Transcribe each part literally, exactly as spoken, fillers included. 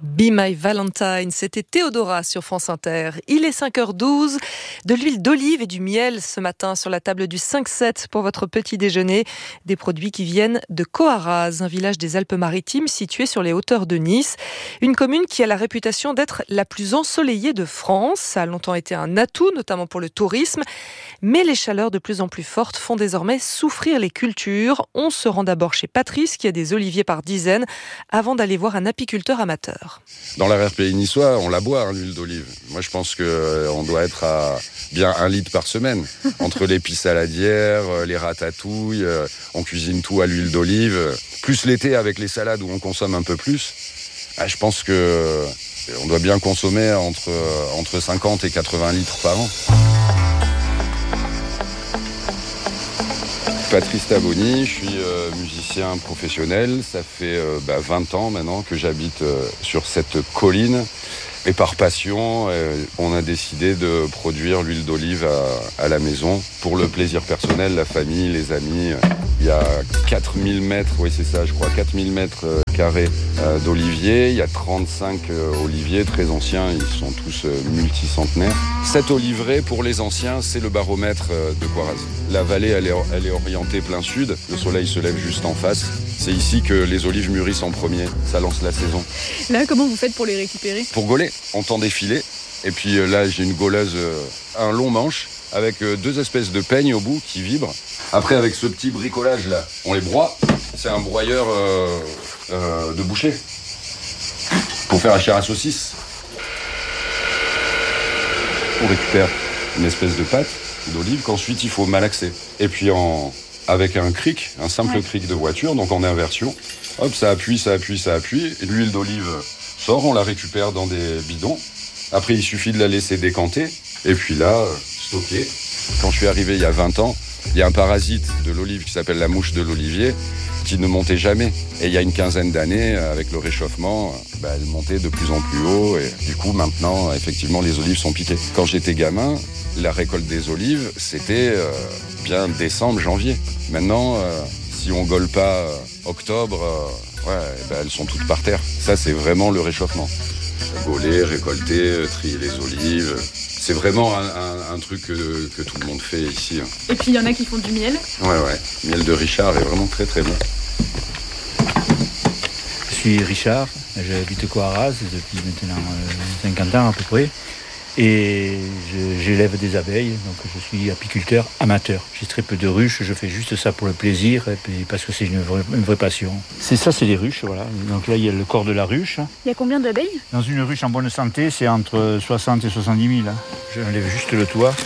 Be My Valentine, c'était Théodora sur France Inter. Il est cinq heures douze, de l'huile d'olive et du miel ce matin sur la table du cinq sept pour votre petit déjeuner. Des produits qui viennent de Coaraz, un village des Alpes-Maritimes situé sur les hauteurs de Nice. Une commune qui a la réputation d'être la plus ensoleillée de France. Ça a longtemps été un atout, notamment pour le tourisme. Mais les chaleurs de plus en plus fortes font désormais souffrir les cultures. On se rend d'abord chez Patrice qui a des oliviers par dizaines avant d'aller voir un apiculteur amateur. Dans l'arrière-pays niçois, on la boit, hein, l'huile d'olive. Moi, je pense qu'on euh, doit être à bien un litre par semaine. Entre les pis saladières, euh, les ratatouilles, euh, on cuisine tout à l'huile d'olive. Plus l'été avec les salades où on consomme un peu plus. Ah, je pense qu'on euh, doit bien consommer entre, euh, entre cinquante et quatre-vingts litres par an. Patrice Taboni, je suis euh, musicien professionnel. Ça fait euh, bah, vingt ans maintenant que j'habite euh, sur cette colline. Et par passion, euh, on a décidé de produire l'huile d'olive à, à la maison pour le plaisir personnel, la famille, les amis. Il y a quatre mille mètres, oui c'est ça je crois, quatre mille mètres euh, carrés euh, d'oliviers. Il y a trente-cinq euh, oliviers très anciens, ils sont tous euh, multicentenaires. Cet oliveraie, pour les anciens, c'est le baromètre euh, de Coaraz. La vallée, elle est, elle est orientée plein sud, le soleil se lève juste en face. C'est ici que les olives mûrissent en premier, ça lance la saison. Là, comment vous faites pour les récupérer ? Pour gauler, on tend des filets. Et puis euh, là, j'ai une gauleuse, euh, un long manche, avec euh, deux espèces de peignes au bout qui vibrent. Après, avec ce petit bricolage là, on les broie. C'est un broyeur euh, euh, de boucher pour faire la chair à saucisse. On récupère une espèce de pâte d'olive qu'ensuite il faut malaxer. Et puis en, avec un cric, un simple ouais. cric de voiture, donc en inversion, hop, ça appuie, ça appuie, ça appuie. Et l'huile d'olive sort, on la récupère dans des bidons. Après, il suffit de la laisser décanter. Et puis là, stocker. Quand je suis arrivé il y a vingt ans, il y a un parasite de l'olive qui s'appelle la mouche de l'olivier qui ne montait jamais. Et il y a une quinzaine d'années, avec le réchauffement, bah, elle montait de plus en plus haut. Et du coup, maintenant, effectivement, les olives sont piquées. Quand j'étais gamin, la récolte des olives, c'était euh, bien décembre, janvier. Maintenant, euh, si on gole pas euh, octobre, euh, ouais, bah, elles sont toutes par terre. Ça, c'est vraiment le réchauffement. Gauler, récolter, trier les olives. C'est vraiment un, un, un truc que, que tout le monde fait ici. Et puis il y en a qui font du miel. Ouais, ouais. Miel de Richard est vraiment très très bon. Je suis Richard, j'habite Coaraz depuis maintenant euh, cinquante ans à peu près. Et je, j'élève des abeilles, donc je suis apiculteur amateur. J'ai très peu de ruches, je fais juste ça pour le plaisir, et puis parce que c'est une vraie, une vraie passion. C'est ça, c'est les ruches, voilà. Donc là, il y a le corps de la ruche. Il y a combien d'abeilles ? Dans une ruche en bonne santé, c'est entre soixante et soixante-dix mille. J'enlève juste le toit.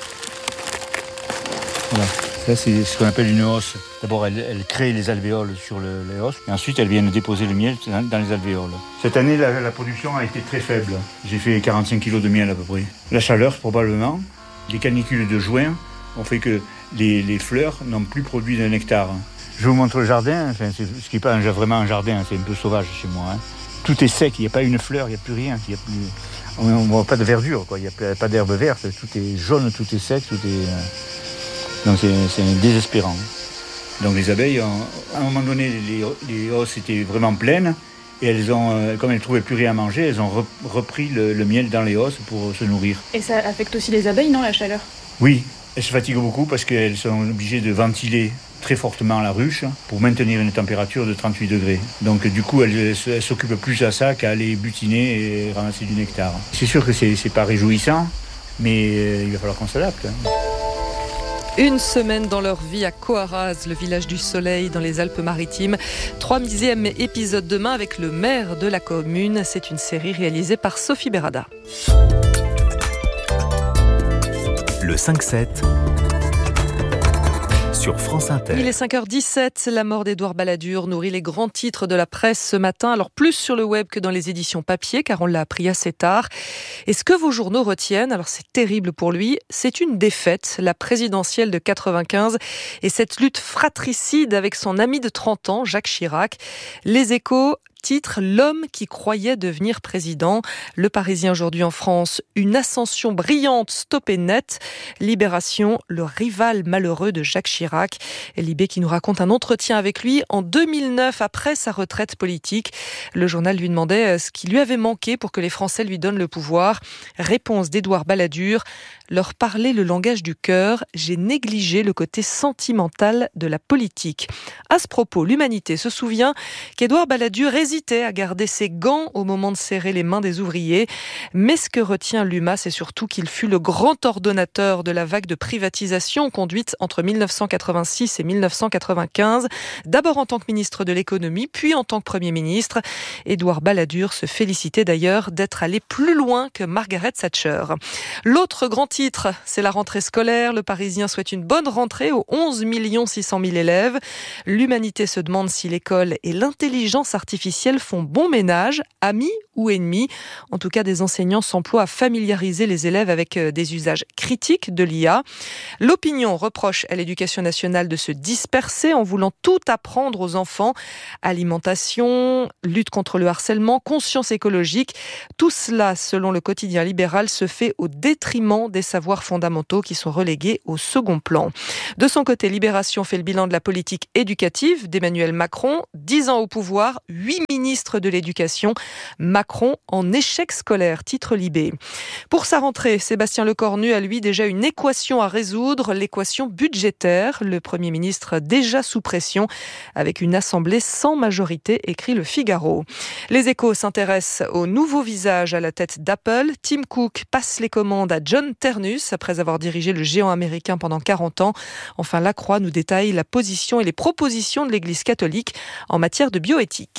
Voilà. Ça, c'est ce qu'on appelle une hausse. D'abord, elle, elle crée les alvéoles sur le, les hausses, et ensuite, elle vient déposer le miel dans les alvéoles. Cette année, la, la production a été très faible. J'ai fait quarante-cinq kilos de miel à peu près. La chaleur, probablement. Les canicules de juin ont fait que les, les fleurs n'ont plus produit de nectar. Je vous montre le jardin. Enfin, c'est, ce qui n'est pas un, vraiment un jardin, c'est un peu sauvage chez moi. Hein. Tout est sec, il n'y a pas une fleur, il n'y a plus rien. Il y a plus, on ne voit pas de verdure, quoi. Il n'y a pas d'herbe verte. Tout est jaune, tout est sec, tout est... Donc c'est, c'est désespérant. Donc les abeilles, à un moment donné, les, les hausses étaient vraiment pleines et elles ont, comme elles ne trouvaient plus rien à manger, elles ont repris le, le miel dans les hausses pour se nourrir. Et ça affecte aussi les abeilles, non, la chaleur ? Oui, elles se fatiguent beaucoup parce qu'elles sont obligées de ventiler très fortement la ruche pour maintenir une température de trente-huit degrés. Donc du coup, elles, elles s'occupent plus à ça qu'à aller butiner et ramasser du nectar. C'est sûr que c'est, c'est pas réjouissant, mais euh, il va falloir qu'on s'adapte. Hein. Une semaine dans leur vie à Coaraz, le village du soleil dans les Alpes-Maritimes. Troisième épisode demain avec le maire de la commune. C'est une série réalisée par Sophie Berada. Le cinq sept sur France Inter. Il est cinq heures dix-sept, la mort d'Édouard Balladur nourrit les grands titres de la presse ce matin, alors plus sur le web que dans les éditions papier, car on l'a appris assez tard. Et ce que vos journaux retiennent, alors c'est terrible pour lui, c'est une défaite, la présidentielle de quatre-vingt-quinze, et cette lutte fratricide avec son ami de trente ans, Jacques Chirac. Les Échos titre, l'homme qui croyait devenir président. Le Parisien aujourd'hui en France, une ascension brillante stoppée net. Libération, le rival malheureux de Jacques Chirac. Libé qui nous raconte un entretien avec lui en deux mille neuf après sa retraite politique. Le journal lui demandait ce qui lui avait manqué pour que les Français lui donnent le pouvoir. Réponse d'Édouard Balladur, leur parler le langage du cœur. J'ai négligé le côté sentimental de la politique. À ce propos, l'Humanité se souvient qu'Édouard Balladur hésitait à garder ses gants au moment de serrer les mains des ouvriers. Mais ce que retient l'Huma, c'est surtout qu'il fut le grand ordonnateur de la vague de privatisation conduite entre mille neuf cent quatre-vingt-six et mille neuf cent quatre-vingt-quinze. D'abord en tant que ministre de l'économie, puis en tant que Premier ministre. Édouard Balladur se félicitait d'ailleurs d'être allé plus loin que Margaret Thatcher. L'autre grand titre, c'est la rentrée scolaire. Le Parisien souhaite une bonne rentrée aux onze millions six cent mille élèves. L'Humanité se demande si l'école et l'intelligence artificielle font bon ménage, amis ou ennemis. En tout cas, des enseignants s'emploient à familiariser les élèves avec des usages critiques de l'I A. L'Opinion reproche à l'Éducation nationale de se disperser en voulant tout apprendre aux enfants. Alimentation, lutte contre le harcèlement, conscience écologique. Tout cela, selon le quotidien libéral, se fait au détriment des savoirs fondamentaux qui sont relégués au second plan. De son côté, Libération fait le bilan de la politique éducative d'Emmanuel Macron. Dix ans au pouvoir, huit ministres de l'éducation. Macron en échec scolaire, titre Libé. Pour sa rentrée, Sébastien Lecornu a lui déjà une équation à résoudre, l'équation budgétaire. Le Premier ministre déjà sous pression avec une assemblée sans majorité, écrit le Figaro. Les Échos s'intéressent au nouveau visage à la tête d'Apple. Tim Cook passe les commandes à John Ternus après avoir dirigé le géant américain pendant quarante ans. Enfin, La Croix nous détaille la position et les propositions de l'Église catholique en matière de bioéthique.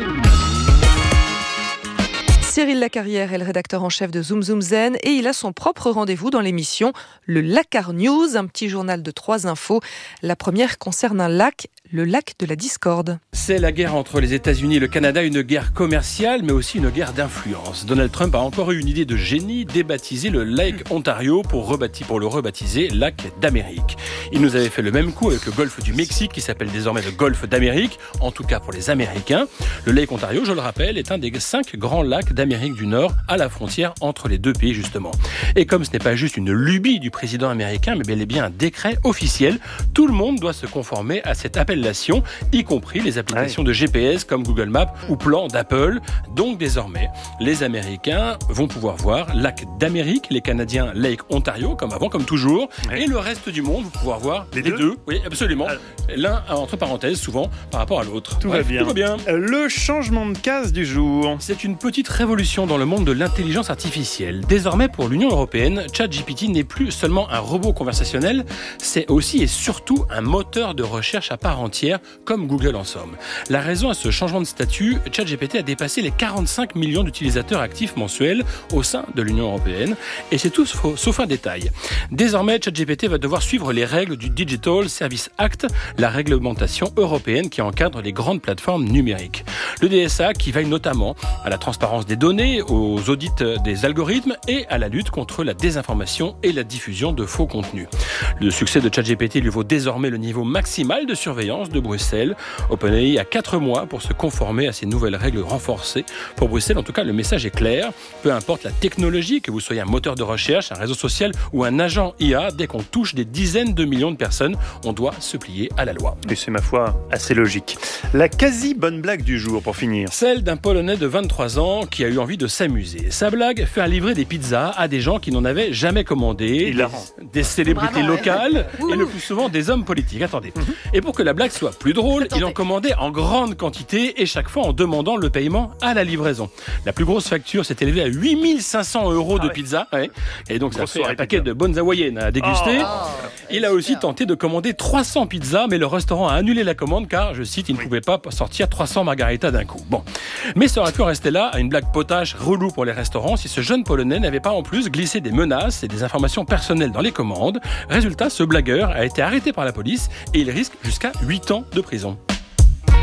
Cyril Lacarrière est le rédacteur en chef de Zoom Zoom Zen et il a son propre rendez-vous dans l'émission le Lacar News, un petit journal de trois infos. La première concerne un lac, le lac de la discorde. C'est la guerre entre les États-Unis et le Canada, une guerre commerciale mais aussi une guerre d'influence. Donald Trump a encore eu une idée de génie, débaptiser le Lake Ontario pour, rebâti, pour le rebaptiser Lac d'Amérique. Il nous avait fait le même coup avec le golfe du Mexique qui s'appelle désormais le golfe d'Amérique, en tout cas pour les Américains. Le Lake Ontario, je le rappelle, est un des cinq grands lacs d'Amérique. Amérique du Nord, à la frontière entre les deux pays justement. Et comme ce n'est pas juste une lubie du président américain, mais bel et bien un décret officiel, tout le monde doit se conformer à cette appellation, y compris les applications de G P S comme Google Maps ou Plan d'Apple. Donc désormais, les Américains vont pouvoir voir Lac d'Amérique, les Canadiens Lake Ontario, comme avant, comme toujours, ouais. Et le reste du monde va pouvoir voir les, les deux. deux. Oui, absolument. Alors, l'un entre parenthèses, souvent par rapport à l'autre. Tout, Bref, va bien. tout va bien. Le changement de case du jour. C'est une petite révolution dans le monde de l'intelligence artificielle. Désormais, pour l'Union européenne, ChatGPT n'est plus seulement un robot conversationnel, c'est aussi et surtout un moteur de recherche à part entière, comme Google en somme. La raison à ce changement de statut, ChatGPT a dépassé les quarante-cinq millions d'utilisateurs actifs mensuels au sein de l'Union européenne, et c'est tout sauf un détail. Désormais, ChatGPT va devoir suivre les règles du Digital Services Act, la réglementation européenne qui encadre les grandes plateformes numériques. Le D S A qui veille notamment à la transparence des données, aux audits des algorithmes et à la lutte contre la désinformation et la diffusion de faux contenus. Le succès de ChatGPT lui vaut désormais le niveau maximal de surveillance de Bruxelles. OpenAI a quatre mois pour se conformer à ces nouvelles règles renforcées. Pour Bruxelles, en tout cas, le message est clair. Peu importe la technologie, que vous soyez un moteur de recherche, un réseau social ou un agent I A, dès qu'on touche des dizaines de millions de personnes, on doit se plier à la loi. Et c'est ma foi assez logique. La quasi bonne blague du jour pour finir. Celle d'un Polonais de vingt-trois ans qui a eu envie de s'amuser. Sa blague, faire livrer des pizzas à des gens qui n'en avaient jamais commandé, des, des célébrités Bravo, locales ouais. et le plus souvent des hommes politiques. Attendez. Mm-hmm. Et pour que la blague soit plus drôle, il en commandait en grande quantité et chaque fois en demandant le paiement à la livraison. La plus grosse facture s'est élevée à huit mille cinq cents euros ah de ouais. pizza. Ouais. Et donc ça fait un paquet pizza. de bonnes hawaïennes à déguster. Oh, il a aussi tenté de commander trois cents pizzas, mais le restaurant a annulé la commande car, je cite, il ne oui. pouvait pas sortir trois cents margaritas d'un coup. Bon. Mais ça aurait pu rester là à une blague potache relou pour les restaurants si ce jeune Polonais n'avait pas en plus glissé des menaces et des informations personnelles dans les commandes. Résultat, ce blagueur a été arrêté par la police et il risque jusqu'à huit ans de prison.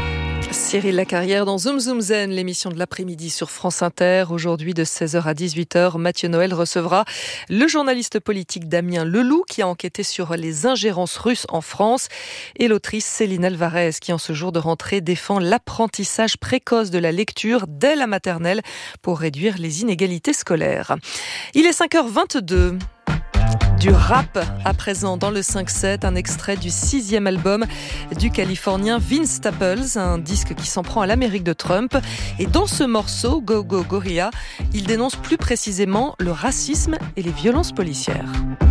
Cyril Lacarrière dans Zoom Zoom Zen, l'émission de l'après-midi sur France Inter. Aujourd'hui de seize heures à dix-huit heures, Mathieu Noël recevra le journaliste politique Damien Leloup qui a enquêté sur les ingérences russes en France et l'autrice Céline Alvarez qui en ce jour de rentrée défend l'apprentissage précoce de la lecture dès la maternelle pour réduire les inégalités scolaires. Il est cinq heures vingt-deux. Du rap à présent dans le cinq sept, un extrait du sixième album du Californien Vince Staples, un disque qui s'en prend à l'Amérique de Trump. Et dans ce morceau, Go Go Gorilla, il dénonce plus précisément le racisme et les violences policières.